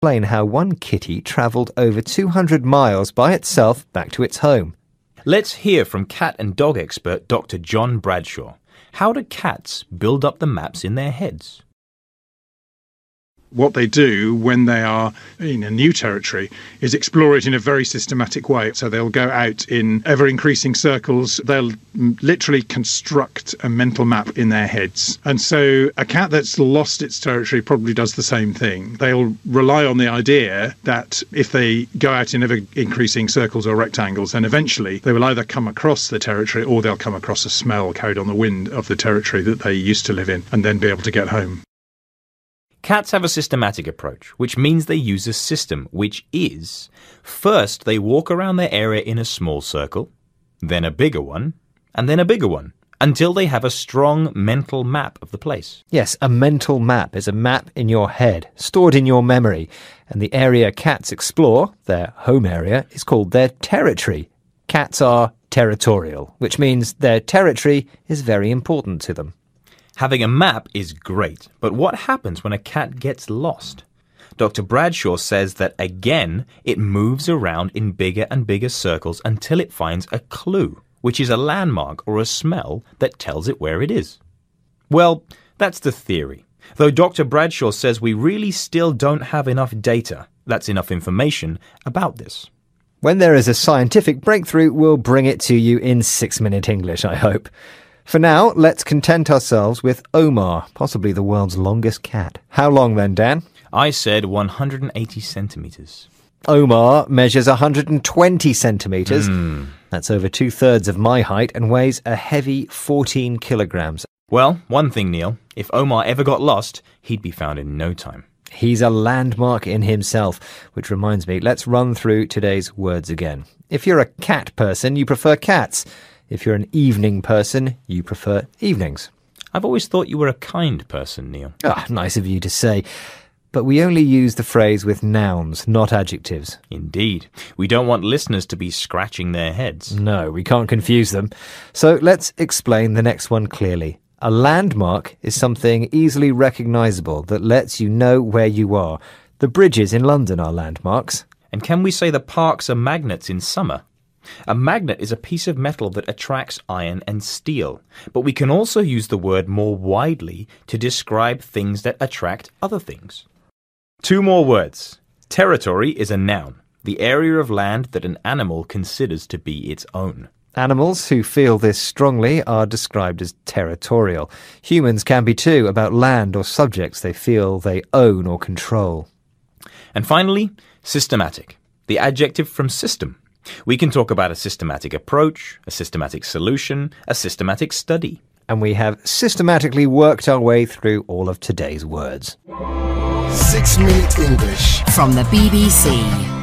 explain how one kitty travelled over 200 miles by itself back to its home. Let's hear from cat and dog expert Dr. John Bradshaw. How do cats build up the maps in their heads? What they do when they are in a new territory is explore it in a very systematic way. So they'll go out in ever-increasing circles. They'll literally construct a mental map in their heads. And so a cat that's lost its territory probably does the same thing. They'll rely on the idea that if they go out in ever-increasing circles or rectangles, then eventually they will either come across the territory or they'll come across a smell carried on the wind of the territory that they used to live in and then be able to get home. Cats have a systematic approach, which means they use a system, which is, first they walk around their area in a small circle, then a bigger one, and then a bigger one, until they have a strong mental map of the place. Yes, a mental map is a map in your head, stored in your memory, and the area cats explore, their home area, is called their territory. Cats are territorial, which means their territory is very important to them. Having a map is great, but what happens when a cat gets lost? Dr. Bradshaw says that, again, it moves around in bigger and bigger circles until it finds a clue, which is a landmark or a smell that tells it where it is. Well, that's the theory, though Dr. Bradshaw says we really still don't have enough data, that's enough information, about this. When there is a scientific breakthrough, we'll bring it to you in 6-minute English, I hope. For now, let's content ourselves with Omar, possibly the world's longest cat. How long then, Dan? I said 180 centimetres. Omar measures 120 centimetres. That's over 2/3 of my height and weighs a heavy 14 kilograms. Well, one thing, Neil, if Omar ever got lost, he'd be found in no time. He's a landmark in himself, which reminds me, let's run through today's words again. If you're a cat person, you prefer cats. If you're an evening person, you prefer evenings. I've always thought you were a kind person, Neil. Nice of you to say. But we only use the phrase with nouns, not adjectives. Indeed. We don't want listeners to be scratching their heads. No, we can't confuse them. So let's explain the next one clearly. A landmark is something easily recognisable that lets you know where you are. The bridges in London are landmarks. And can we say the parks are magnets in summer? A magnet is a piece of metal that attracts iron and steel, but we can also use the word more widely to describe things that attract other things. 2 more words. Territory is a noun, the area of land that an animal considers to be its own. Animals who feel this strongly are described as territorial. Humans can be too, about land or subjects they feel they own or control. And finally, systematic, the adjective from system. We can talk about a systematic approach, a systematic solution, a systematic study. And we have systematically worked our way through all of today's words. 6 Minute English from the BBC.